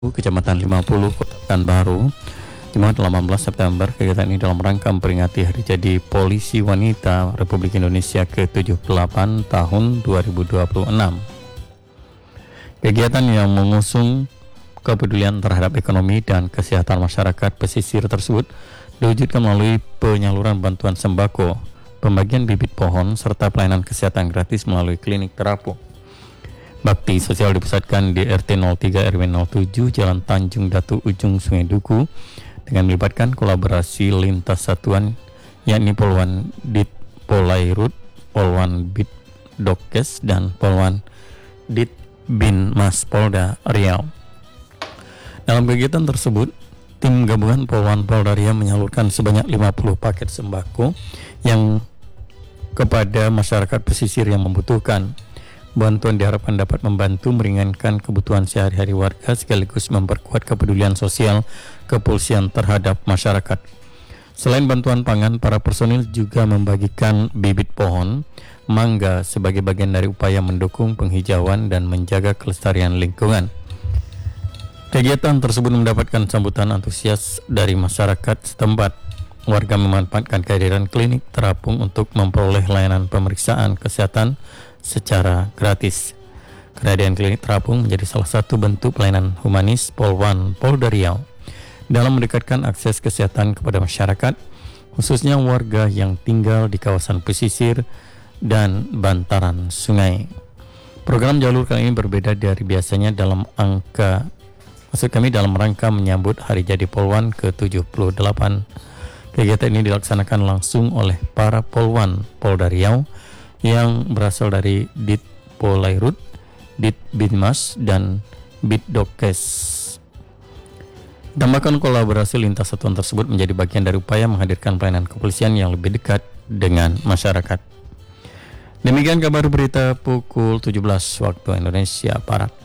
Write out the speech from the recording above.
Kecamatan 50, Kota Pekanbaru, Jumat 18 September. Kegiatan ini dalam rangka memperingati Hari Jadi Polisi Wanita Republik Indonesia ke-78 tahun 2026. Kegiatan yang mengusung kepedulian terhadap ekonomi dan kesehatan masyarakat pesisir tersebut diwujudkan melalui penyaluran bantuan sembako, pembagian bibit pohon, serta pelayanan kesehatan gratis melalui klinik terapung. Bakti sosial dipusatkan di RT 03 RW 07 Jalan Tanjung Datu Ujung Sungai Duku dengan melibatkan kolaborasi lintas satuan yakni Polwan Dit Polairut, Polwan Bit Dokes, dan Polwan Dit Bin Mas Polda Riau. Dalam kegiatan tersebut, tim gabungan Polwan Polda Riau menyalurkan sebanyak 50 paket sembako yang kepada masyarakat pesisir yang membutuhkan. Bantuan diharapkan dapat membantu meringankan kebutuhan sehari-hari warga sekaligus memperkuat kepedulian sosial kepolisian terhadap masyarakat. Selain bantuan pangan, para personil juga membagikan bibit pohon mangga sebagai bagian dari upaya mendukung penghijauan dan menjaga kelestarian lingkungan. Kegiatan tersebut mendapatkan sambutan antusias dari masyarakat setempat. Warga memanfaatkan kehadiran klinik terapung untuk memperoleh layanan pemeriksaan kesehatan secara gratis. Kehadiran klinik terapung menjadi salah satu bentuk pelayanan humanis Polwan Polda Riau dalam mendekatkan akses kesehatan kepada masyarakat, khususnya warga yang tinggal di kawasan pesisir dan bantaran sungai. Program jalur kali ini berbeda dari biasanya dalam rangka menyambut Hari Jadi Polwan ke-78. Kegiatan ini dilaksanakan langsung oleh para Polwan Polda Riau yang berasal dari Dit Polairut, Dit Binmas, dan Bit Dokes. Tambahkan kolaborasi lintas satuan tersebut menjadi bagian dari upaya menghadirkan pelayanan kepolisian yang lebih dekat dengan masyarakat. Demikian kabar berita pukul 17 waktu Indonesia Barat.